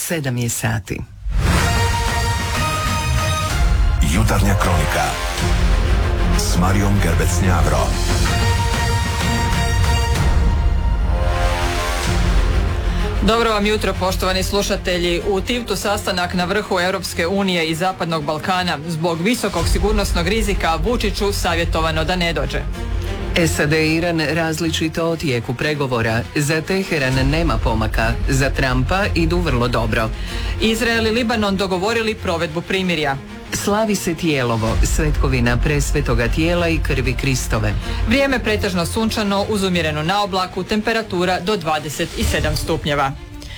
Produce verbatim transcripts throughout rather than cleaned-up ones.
sedam je sati. Jutarnja kronika s Marijom Gerbec-Njavro. Dobro vam jutro, poštovani slušatelji. U Tivtu sastanak na vrhu Europske unije i Zapadnog Balkana. Zbog visokog sigurnosnog rizika Vučiću savjetovano da ne dođe. S A D i Iran različito o tijeku pregovora. Za Teheran nema pomaka, za Trumpa idu vrlo dobro. Izrael i Libanon dogovorili provedbu primirja. Slavi se Tijelovo, svetkovina presvetoga tijela i krvi Kristove. Vrijeme pretežno sunčano uz umjerenu naoblaku, temperatura do dvadeset sedam stupnjeva.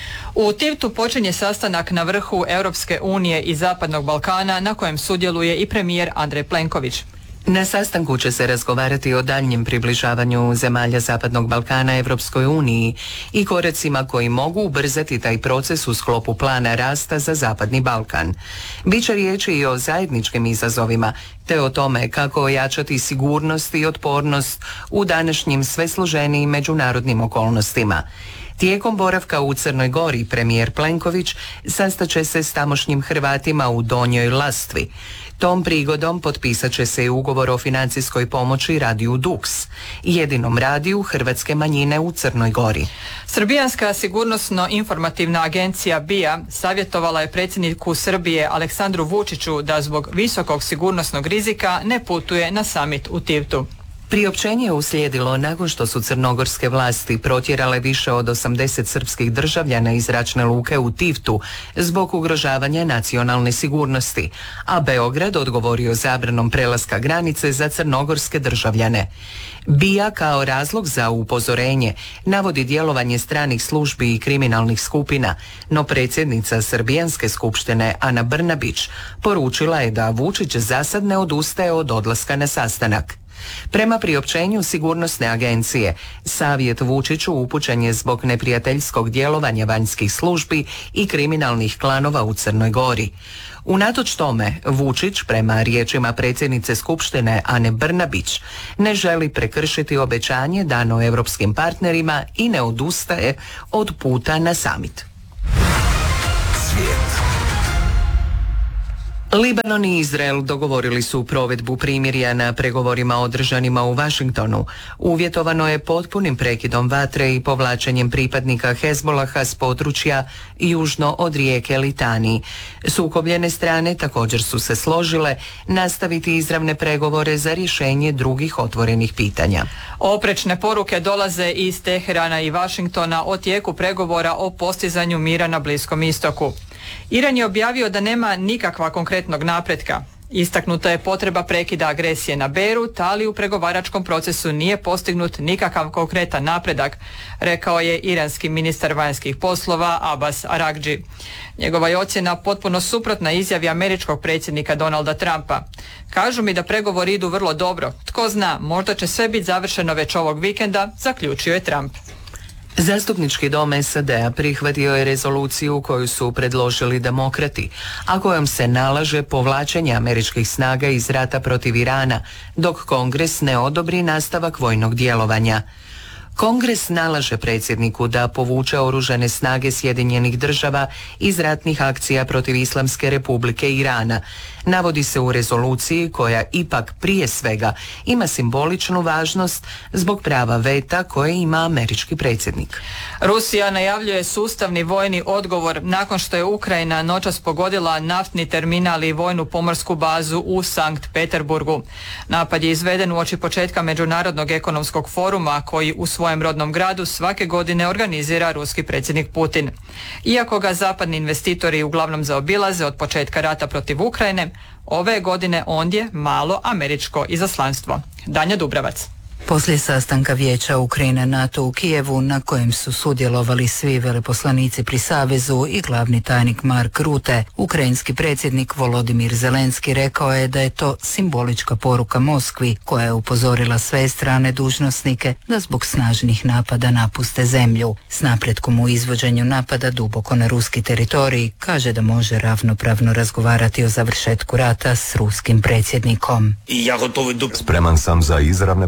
U Tivtu počinje sastanak na vrhu Europske unije i Zapadnog Balkana na kojem sudjeluje i premijer Andrej Plenković. Na sastanku će se razgovarati o daljnjem približavanju zemalja Zapadnog Balkana Evropskoj uniji i koracima koji mogu ubrzati taj proces u sklopu plana rasta za Zapadni Balkan. Biće riječi i o zajedničkim izazovima, te o tome kako ojačati sigurnost i otpornost u današnjim sve složenijim međunarodnim okolnostima. Tijekom boravka u Crnoj Gori premijer Plenković sastaće se s tamošnjim Hrvatima u Donjoj Lastvi. Tom prigodom potpisat će se i ugovor o financijskoj pomoći radiju Dux, jedinom radiju hrvatske manjine u Crnoj Gori. Srbijanska sigurnosno-informativna agencija B I A savjetovala je predsjedniku Srbije Aleksandru Vučiću da zbog visokog sigurnosnog rizika ne putuje na samit u Tivtu. Priopćenje je uslijedilo nakon što su crnogorske vlasti protjerale više od osamdeset srpskih državljana iz zračne luke u Tivtu zbog ugrožavanja nacionalne sigurnosti, a Beograd odgovorio zabranom prelaska granice za crnogorske državljane. B I A kao razlog za upozorenje navodi djelovanje stranih službi i kriminalnih skupina, no predsjednica Srbijanske skupštine Ana Brnabić poručila je da Vučić zasad ne odustaje od odlaska na sastanak. Prema priopćenju sigurnosne agencije, savjet Vučiću upućen je zbog neprijateljskog djelovanja vanjskih službi i kriminalnih klanova u Crnoj Gori. Unatoč tome, Vučić, prema riječima predsjednice Skupštine Ane Brnabić, ne želi prekršiti obećanje dano europskim partnerima i ne odustaje od puta na samit. Svijet. Libanon i Izrael dogovorili su provedbu primirja na pregovorima održanima u Washingtonu. Uvjetovano je potpunim prekidom vatre i povlačenjem pripadnika Hezbolaha s područja južno od rijeke Litani. Sukobljene strane također su se složile nastaviti izravne pregovore za rješenje drugih otvorenih pitanja. Oprečne poruke dolaze iz Teherana i Washingtona o tijeku pregovora o postizanju mira na Bliskom istoku. Iran je objavio da nema nikakva konkretnog napretka. Istaknuta je potreba prekida agresije na Beirut, ali u pregovaračkom procesu nije postignut nikakav konkretan napredak, rekao je iranski ministar vanjskih poslova Abbas Aragdži. Njegova je ocjena potpuno suprotna izjavi američkog predsjednika Donalda Trumpa. Kažu mi da pregovori idu vrlo dobro. Tko zna, možda će sve biti završeno već ovog vikenda, zaključio je Trump. Zastupnički dom S A D-a prihvatio je rezoluciju koju su predložili demokrati, a kojom se nalaže povlačenje američkih snaga iz rata protiv Irana, dok Kongres ne odobri nastavak vojnog djelovanja. Kongres nalaže predsjedniku da povuče oružane snage Sjedinjenih država iz ratnih akcija protiv Islamske republike Irana. Navodi se u rezoluciji koja ipak prije svega ima simboličnu važnost zbog prava veta koje ima američki predsjednik. Rusija najavljuje sustavni vojni odgovor nakon što je Ukrajina noćas pogodila naftni terminal i vojnu pomorsku bazu u Sankt Peterburgu. Napad je izveden uoči početka Međunarodnog ekonomskog foruma koji u svojem rodnom gradu svake godine organizira ruski predsjednik Putin. Iako ga zapadni investitori uglavnom zaobilaze od početka rata protiv Ukrajine, ove godine ondje malo američko izaslanstvo. Danja Dubravac. Poslije sastanka Vijeća Ukrajine NATO u Kijevu, na kojem su sudjelovali svi veleposlanici pri Savezu i glavni tajnik Mark Rutte, ukrajinski predsjednik Volodimir Zelenski rekao je da je to simbolička poruka Moskvi, koja je upozorila sve strane dužnosnike da zbog snažnih napada napuste zemlju. S napretkom u izvođenju napada duboko na ruski teritorij, kaže da može ravnopravno razgovarati o završetku rata s ruskim predsjednikom. Spreman sam za izravne pregovore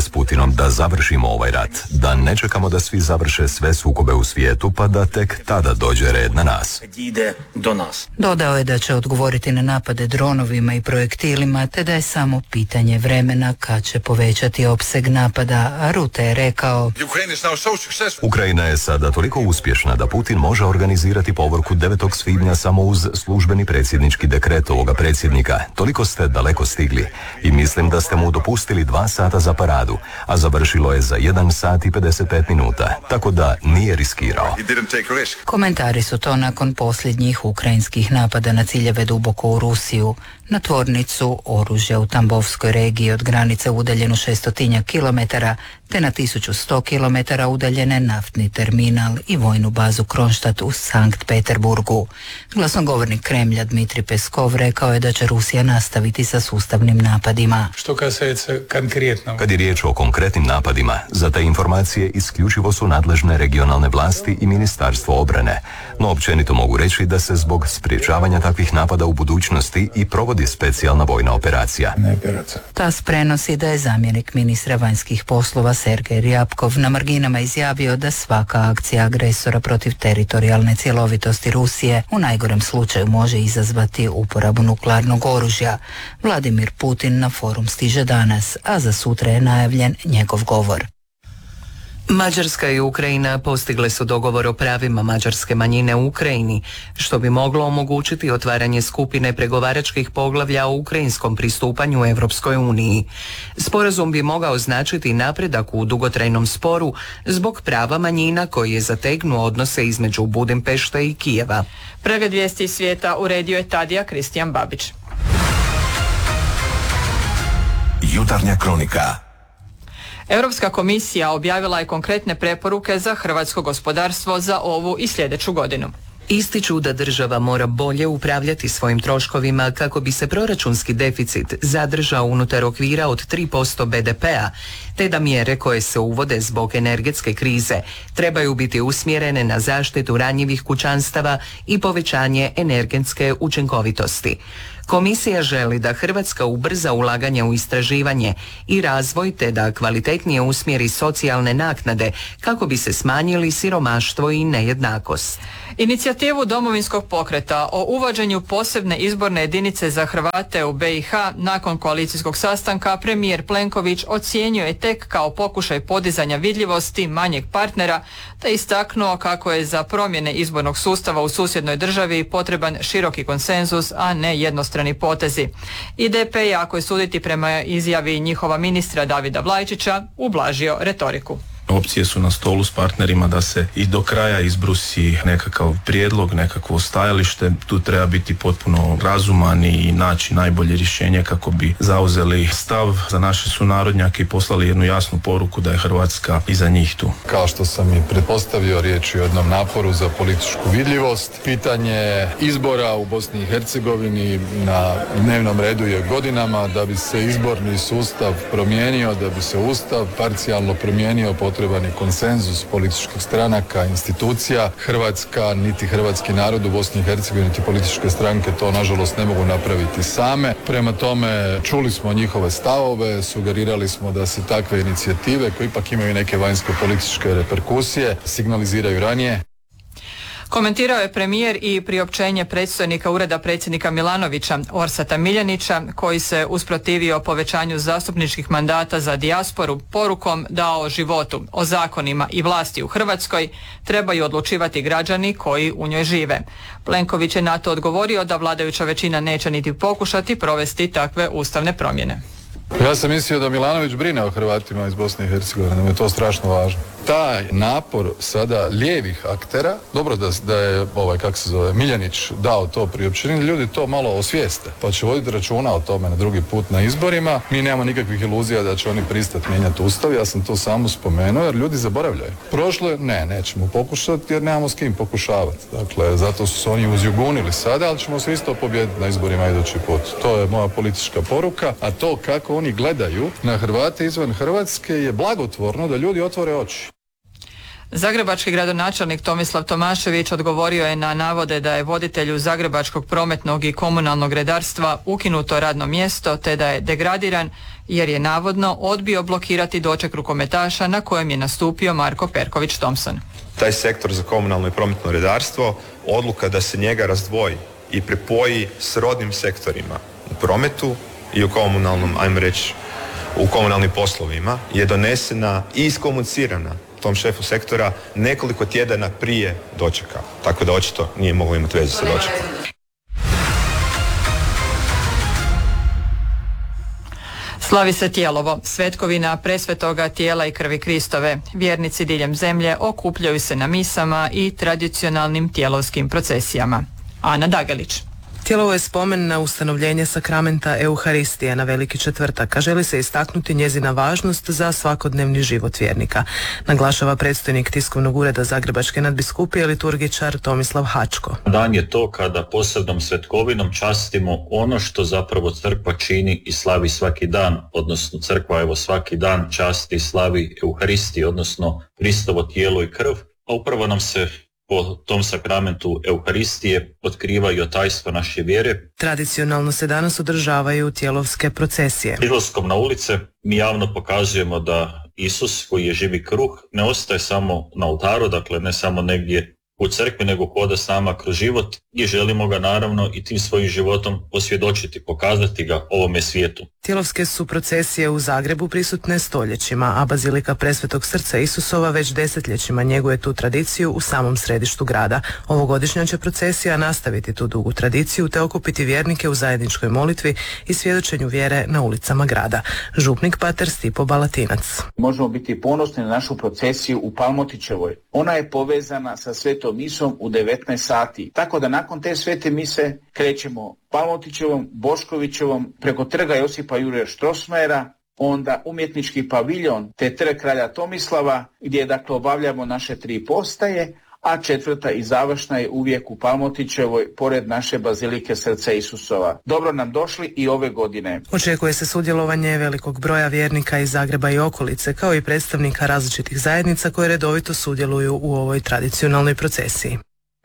s Putinom da završimo ovaj rat, da ne čekamo da svi završe sve sukobe u svijetu pa da tek tada dođe red na nas. Dodao je da će odgovoriti na napade dronovima i projektilima, te da je samo pitanje vremena kad će povećati opseg napada, a Rutte je rekao: Ukrajina je sada toliko uspješna da Putin može organizirati povorku devetog svibnja samo uz službeni predsjednički dekret ovoga predsjednika. Toliko ste daleko stigli i mislim da ste mu dopustili dva sata za paradu, a završilo je za jedan sat i pedeset pet minuta, tako da nije riskirao. Komentari su to nakon posljednjih ukrajinskih napada na ciljeve duboko u Rusiju, na tvornicu oružja u Tambovskoj regiji od granice udaljenu šestotinjak kilometara, te na tisuću sto kilometara udaljene naftni terminal i vojnu bazu Kronštat u Sankt Peterburgu. Glasnogovornik Kremlja Dmitrij Peskov rekao je da će Rusija nastaviti sa sustavnim napadima. Kad je riječ o konkretnim napadima, za te informacije isključivo su nadležne regionalne vlasti i Ministarstvo obrane, no općenito mogu reći da se zbog sprječavanja takvih napada u budućnosti i provodi specijalna vojna operacija. TAS prenosi da je zamjenik ministra vanjskih poslova Sergej Ryabkov na marginama izjavio da svaka akcija agresora protiv teritorijalne cjelovitosti Rusije u najgorem slučaju može izazvati uporabu nuklearnog oružja. Vladimir Putin na forum stiže danas, a za sutra je najavljen njegov govor. Mađarska i Ukrajina postigle su dogovor o pravima mađarske manjine u Ukrajini, što bi moglo omogućiti otvaranje skupine pregovaračkih poglavlja o ukrajinskom pristupanju Europskoj uniji. Sporazum bi mogao značiti napredak u dugotrajnom sporu zbog prava manjina koji je zategnuo odnose između Budimpešte i Kijeva. Pregled vijesti svijeta uredio je Tadija Kristijan Babić. Jutarnja kronika. Europska komisija objavila je konkretne preporuke za hrvatsko gospodarstvo za ovu i sljedeću godinu. Ističu da država mora bolje upravljati svojim troškovima kako bi se proračunski deficit zadržao unutar okvira od tri posto be de pea, te da mjere koje se uvode zbog energetske krize trebaju biti usmjerene na zaštitu ranjivih kućanstava i povećanje energetske učinkovitosti. Komisija želi da Hrvatska ubrza ulaganje u istraživanje i razvoj te da kvalitetnije usmjeri socijalne naknade kako bi se smanjili siromaštvo i nejednakost. Inicijativu Domovinskog pokreta o uvođenju posebne izborne jedinice za Hrvate u be i ha nakon koalicijskog sastanka premijer Plenković ocjenjuje tek kao pokušaj podizanja vidljivosti manjeg partnera, te istaknuo kako je za promjene izbornog sustava u susjednoj državi potreban široki konsenzus, a ne jednostrani potezi. I de pe je, ako je suditi prema izjavi njihova ministra Davida Vlajčića, ublažio retoriku. Opcije su na stolu s partnerima da se i do kraja izbrusi nekakav prijedlog, nekakvo stajalište. Tu treba biti potpuno razuman i naći najbolje rješenje kako bi zauzeli stav za naše sunarodnjake i poslali jednu jasnu poruku da je Hrvatska iza njih tu. Kao što sam i pretpostavio, riječ je o jednom naporu za političku vidljivost. Pitanje izbora u Bosni i Hercegovini na dnevnom redu je godinama. Da bi se izborni sustav promijenio, da bi se ustav parcijalno promijenio, potreban je konsenzus političkih stranaka, institucija. Hrvatska, niti hrvatski narod u Bosni i Hercegovini, niti političke stranke to nažalost ne mogu napraviti same. Prema tome, čuli smo njihove stavove, sugerirali smo da se takve inicijative, koje ipak imaju neke vanjsko političke reperkusije, signaliziraju ranije. Komentirao je premijer i priopćenje predstojnika Ureda predsjednika Milanovića, Orsata Miljanića, koji se usprotivio povećanju zastupničkih mandata za dijasporu porukom da o životu, o zakonima i vlasti u Hrvatskoj trebaju odlučivati građani koji u njoj žive. Plenković je na to odgovorio da vladajuća većina neće niti pokušati provesti takve ustavne promjene. Ja sam mislio da Milanović brine o Hrvatima iz Bosne i Hercegovine, da mu je to strašno važno. Taj napor sada lijevih aktera, dobro da, da je ovaj, kako se zove, Miljanić dao to priopćenje, ljudi to malo osvijeste, pa će voditi računa o tome na drugi put na izborima. Mi nemamo nikakvih iluzija da će oni pristati mijenjati ustav, ja sam to samo spomenuo jer ljudi zaboravljaju. Prošlo je, ne, nećemo pokušati jer nemamo s kim pokušavati. Dakle, zato su se oni uzjugunili sada, ali ćemo se isto pobijediti na izborima idući put. To je moja politička poruka, a to kako oni gledaju na Hrvate izvan Hrvatske je blagotvorno da ljudi otvore oči. Zagrebački gradonačelnik Tomislav Tomašević odgovorio je na navode da je voditelju zagrebačkog prometnog i komunalnog redarstva ukinuto radno mjesto te da je degradiran jer je navodno odbio blokirati doček rukometaša na kojem je nastupio Marko Perković Thompson. Taj sektor za komunalno i prometno redarstvo, odluka da se njega razdvoji i pripoji srodnim sektorima u prometu i u komunalnom, ajmo reći, u komunalnim poslovima je donesena i iskomunicirana tom šefu sektora nekoliko tjedana prije dočeka. Tako da očito nije moglo imati veze sa dočekom. Slavi se Tijelovo, svetkovina presvetoga tijela i krvi Kristove. Vjernici diljem zemlje okupljaju se na misama i tradicionalnim tijelovskim procesijama. Ana Dagelić. Tijelovo je spomen na ustanovljenje sakramenta Euharistije na Veliki četvrtak, a želi se istaknuti njezina važnost za svakodnevni život vjernika. Naglašava predstojnik tiskovnog ureda Zagrebačke nadbiskupije liturgičar Tomislav Hačko. Dan je to kada posebnom svetkovinom častimo ono što zapravo crkva čini i slavi svaki dan, odnosno crkva evo svaki dan časti i slavi Euharistiju, odnosno Kristovo tijelo i krv, a upravo nam se po tom sakramentu Euharistije otkrivaju tajstva naše vjere. Tradicionalno se danas održavaju tijelovske procesije. Izlaskom na ulice mi javno pokazujemo da Isus, koji je živi kruh, ne ostaje samo na oltaru, dakle ne samo negdje u crkvi, nego hoda s nama kroz život i želimo ga naravno i tim svojim životom posvjedočiti, pokazati ga ovome svijetu. Tijelovske su procesije u Zagrebu prisutne stoljećima, a Bazilika Presvetog Srca Isusova već desetljećima njeguje tu tradiciju u samom središtu grada. Ovogodišnja će procesija nastaviti tu dugu tradiciju te okupiti vjernike u zajedničkoj molitvi i svjedočenju vjere na ulicama grada. Župnik pater Stipo Balatinac. Možemo biti ponosni na našu procesiju u Palmotićevoj. Ona je povezana sa svetom misom u devetnaest sati. Tako da nakon te svete mise krećemo Palmotićevom, Boškovićevom, preko trga Josipa Jurja Strossmayera, onda umjetnički paviljon te trg kralja Tomislava, gdje dakle obavljamo naše tri postaje, a četvrta i završna je uvijek u Palmotićevoj, pored naše Bazilike Srca Isusova. Dobro nam došli i ove godine. Očekuje se sudjelovanje velikog broja vjernika iz Zagreba i okolice, kao i predstavnika različitih zajednica koje redovito sudjeluju u ovoj tradicionalnoj procesiji.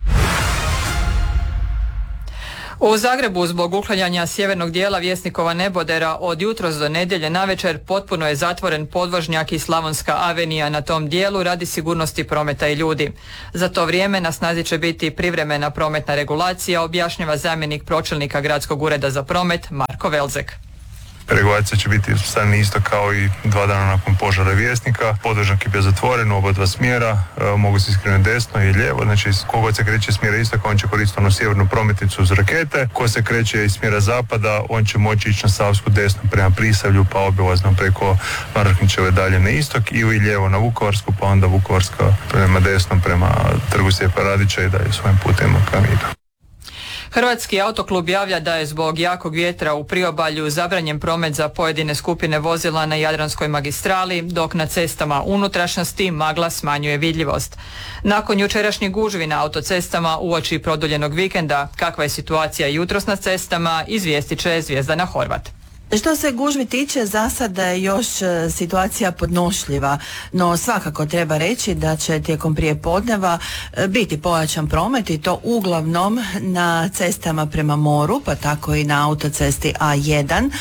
U Zagrebu zbog uklanjanja sjevernog dijela Vjesnikova nebodera od jutros do nedjelje navečer potpuno je zatvoren podvožnjak i Slavonska avenija na tom dijelu radi sigurnosti prometa i ljudi. Za to vrijeme na snazi će biti privremena prometna regulacija, objašnjava zamjenik pročelnika Gradskog ureda za promet Marko Velzek. Regulacija će biti stavljena isto kao i dva dana nakon požara Vjesnika. Podvožnjak je bio zatvoren u oba dva smjera, e, mogu se iskrenuti desno i lijevo, znači kogod se kreće iz smjera istoka, on će koristiti onu sjevernu prometnicu uz rakete, ko se kreće iz smjera zapada, on će moći ići na Savsku desno prema Prisavlju, pa obilazno preko Maraknićeve dalje na istok, ili lijevo na Vukovarsku, pa onda Vukovarska prema desno prema Trgu Stjepa Radića i dalje svojim putem ka Midu. Hrvatski autoklub javlja da je zbog jakog vjetra u priobalju zabranjen promet za pojedine skupine vozila na Jadranskoj magistrali, dok na cestama unutrašnjosti magla smanjuje vidljivost. Nakon jučerašnjih gužvi na autocestama uoči produljenog vikenda, kakva je situacija jutros na cestama, izvijestit će Zvjezdana Horvat. Što se gužvi tiče, za sada je još situacija podnošljiva, no svakako treba reći da će tijekom prijepodneva biti pojačan promet i to uglavnom na cestama prema moru, pa tako i na autocesti A jedan.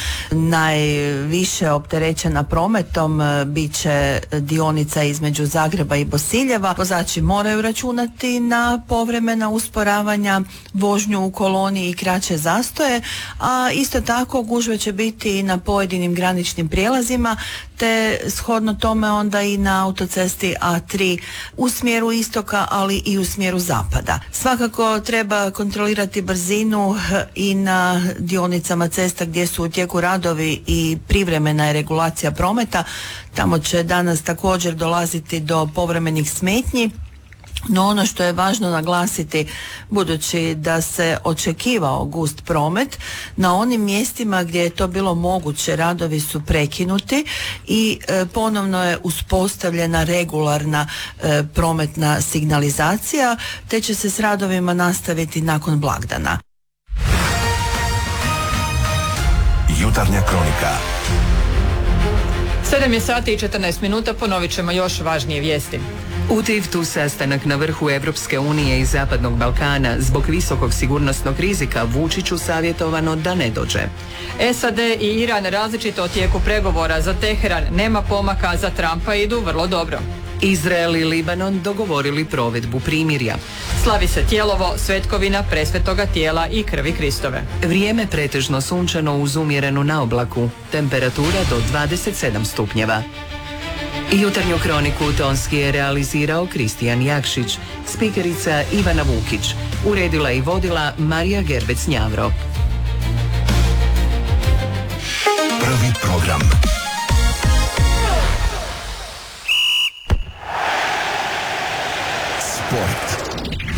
Najviše opterećena prometom bit će dionica između Zagreba i Bosiljeva. Vozači moraju računati na povremena usporavanja, vožnju u koloni i kraće zastoje, a isto tako gužve će biti i na pojedinim graničnim prijelazima, te shodno tome onda i na autocesti A tri u smjeru istoka, ali i u smjeru zapada. Svakako treba kontrolirati brzinu i na dionicama cesta gdje su u tijeku radovi i privremena je regulacija prometa. Tamo će danas također dolaziti do povremenih smetnji. No ono što je važno naglasiti, budući da se očekivao gust promet, na onim mjestima gdje je to bilo moguće radovi su prekinuti i e, ponovno je uspostavljena regularna e, prometna signalizacija, te će se s radovima nastaviti nakon blagdana. Jutarnja kronika. sedam je sati i četrnaest minuta, ponovit ćemo još važnije vijesti. U Tivtu sastanak na vrhu Evropske unije i Zapadnog Balkana. Zbog visokog sigurnosnog rizika Vučiću savjetovano da ne dođe. S A D i Iran različito o tijeku pregovora. Za Teheran nema pomaka, za Trumpa idu vrlo dobro. Izrael i Libanon dogovorili provedbu primirja. Slavi se Tijelovo, svetkovina presvetoga tijela i krvi Kristove. Vrijeme pretežno sunčano uz umjerenu naoblaku. Temperatura do dvadeset sedam stupnjeva. Jutarnju kroniku tonski je realizirao Kristijan Jakšić, spikerica Ivana Vukić, uredila i vodila Marija Gerbec-Njavro. Prvi program. Sport.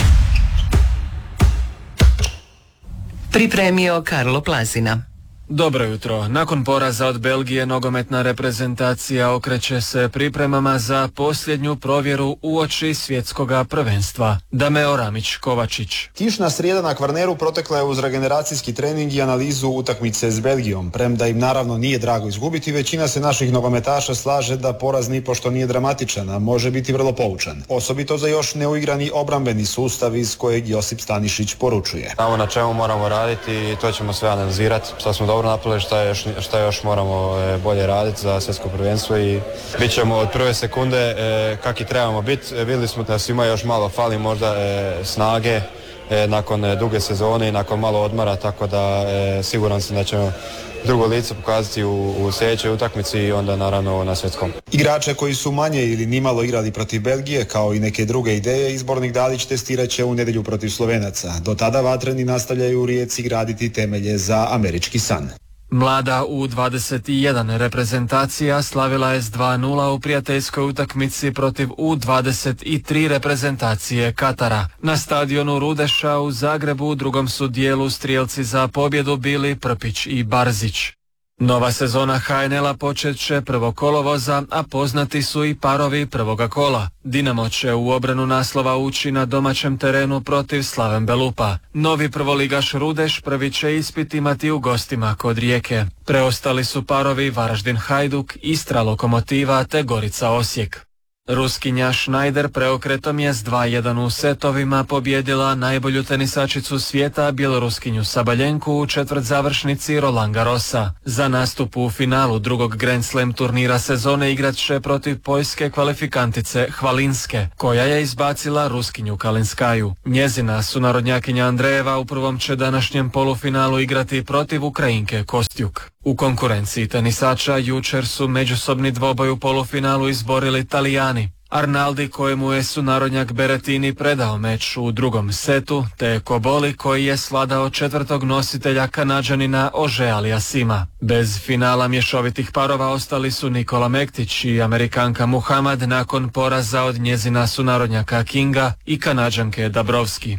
Pripremio Karlo Plazina. Dobro jutro. Nakon poraza od Belgije nogometna reprezentacija okreće se pripremama za posljednju provjeru uoči svjetskoga prvenstva. Dameo Ramić Kovačić. Kišna srijeda na Kvarneru protekla je uz regeneracijski trening i analizu utakmice s Belgijom. Premda im naravno nije drago izgubiti, većina se naših nogometaša slaže da poraz nipošto nije dramatičan, a može biti vrlo poučan. Osobito za još neuigrani obrambeni sustav iz kojeg Josip Stanišić poručuje. Znamo na čemu moramo raditi i to ćemo sve analizirati. Šta smo dobro napravili, šta još, šta još moramo e, bolje raditi za svjetsko prvenstvo i bit ćemo od prve sekunde e, kak i trebamo biti. E, vidjeli smo da svima još malo fali možda e, snage e, nakon e, duge sezone i nakon malo odmora, tako da e, siguran sam da ćemo drugo lice pokazati u, u sljedećoj utakmici i onda naravno na svjetskom. Igrače koji su manje ili nimalo igrali protiv Belgije, kao i neke druge ideje, izbornik Dalić testirat će u nedjelju protiv Slovenaca. Do tada vatreni nastavljaju u Rijeci graditi temelje za američki san. Mlada U dvadeset jedan reprezentacija slavila je s dva nula u prijateljskoj utakmici protiv U dvadeset tri reprezentacije Katara. Na stadionu Rudeša u Zagrebu u drugom su dijelu strijelci za pobjedu bili Prpić i Barzić. Nova sezona H N L-a počet će prvog kolovoza, a poznati su i parovi prvoga kola. Dinamo će u obranu naslova ući na domaćem terenu protiv Slaven Belupa. Novi prvoligaš Rudeš prvi će ispit imati u gostima kod Rijeke. Preostali su parovi Varaždin Hajduk, Istra Lokomotiva te Gorica Osijek. Ruskinja Schneider preokretom je s dva jedan u setovima pobjedila najbolju tenisačicu svijeta bjeloruskinju Sabaljenku u četvrt završnici Roland Garrosa. Za nastup u finalu drugog Grand Slam turnira sezone igrat će protiv poljske kvalifikantice Hvalinske, koja je izbacila Ruskinju Kalinskaju. Njezina sunarodnjakinja Andrejeva u prvom će današnjem polufinalu igrati protiv Ukrajinke Kostjuk. U konkurenciji tenisača jučer su međusobni dvoboj u polufinalu izborili Talijani. Arnaldi, kojemu je sunarodnjak Berettini predao meč u drugom setu, te Koboli koji je svladao četvrtog nositelja Kanađanina Ože Aliasima. Bez finala mješovitih parova ostali su Nikola Mektić i Amerikanka Muhammad nakon poraza od njezina sunarodnjaka Kinga i Kanađanke Dabrowski.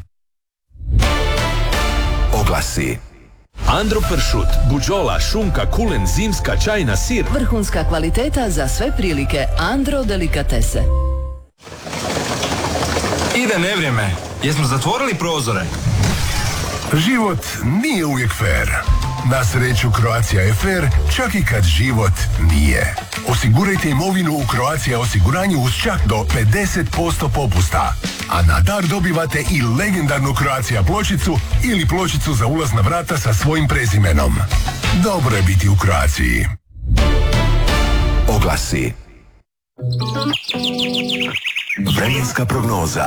Oglasi. Andro pršut, buđola, šunka, kulen, zimska, čajna, sir. Vrhunska kvaliteta za sve prilike. Andro delikatese. Ide nevrijeme. Jesmo zatvorili prozore? Život nije uvijek fair. Na sreću Croatia je fair, čak i kad život nije. Osigurajte imovinu u Croatia osiguranju uz čak do pedeset posto popusta. A na dar dobivate i legendarnu Croatia pločicu ili pločicu za ulaz na vrata sa svojim prezimenom. Dobro je biti u Croaciji. Oglasi. Vremenska prognoza.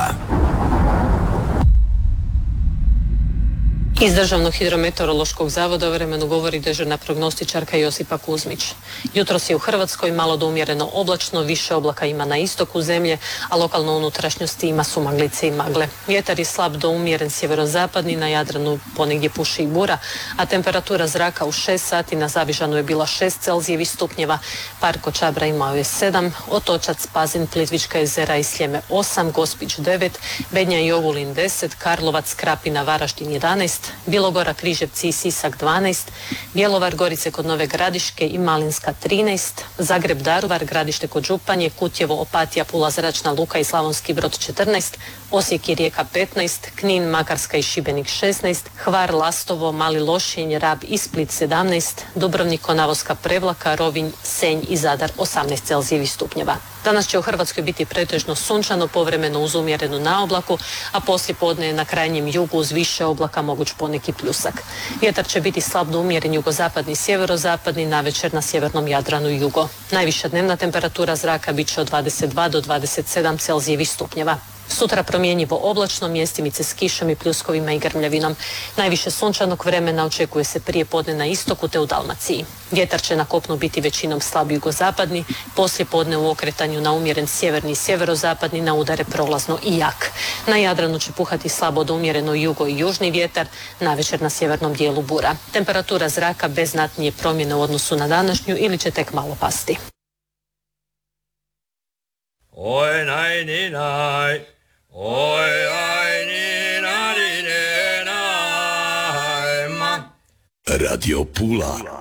Iz Državnog hidrometeorološkog zavoda o vremenu govori dežurna prognostičarka Josipa Kuzmić. Jutros je u Hrvatskoj malo do umjereno oblačno, više oblaka ima na istoku zemlje, a lokalno u unutrašnjosti ima sumaglice i magle. Vjetar je slab do umjeren sjeverozapadni, na Jadranu ponegdje puši i bura, a temperatura zraka u šest sati na Zavižanu je bila šest Celzijevih stupnjeva, Parko Čabra imao je sedam, Otočac, Pazin, Plitvička jezera i Sljeme osam, Gospić devet, Bednja i Ogulin deset, Karlovac, Krapina, Varaždin jedanaest, Bilogora, Križevci i Sisak dvanaest, Bjelovar, Gorice kod Nove Gradiške i Malinska trinaest, Zagreb, Daruvar, Gradište kod Županje, Kutjevo, Opatija, Pula, Zračna Luka i Slavonski Brod četrnaest, Osijek i Rijeka petnaest, Knin, Makarska i Šibenik šesnaest, Hvar, Lastovo, Mali Lošinj, Rab i Split sedamnaest, Dubrovnik, Konavoska, Prevlaka, Rovinj, Senj i Zadar osamnaest Celzijevih stupnjeva. Danas će u Hrvatskoj biti pretežno sunčano, povremeno uz umjerenu naoblaku, a poslije podne je na krajnjem jugu uz više oblaka moguć poneki pljusak. Vjetar će biti slab do umjeren jugozapadni i sjeverozapadni, navečer na sjevernom Jadranu i jugo. Najviša dnevna temperatura zraka bit će od dvadeset dva do dvadeset sedam Celzijevih stupnjeva. Sutra promjenjivo oblačno, mjestimice s kišom i pljuskovima i grmljavinom. Najviše sunčanog vremena očekuje se prije podne na istoku te u Dalmaciji. Vjetar će na kopnu biti većinom slab jugozapadni, poslije podne u okretanju na umjeren sjeverni i sjeverozapadni, na udare prolazno i jak. Na Jadranu će puhati slabo do umjereno jugo i južni vjetar, navečer na sjevernom dijelu bura. Temperatura zraka bez znatnije promjene u odnosu na današnju ili će tek malo pasti. Oj, naj, ni, naj. Oj, aj, ni, na, ni, ne, naj, ma. Radio Pula.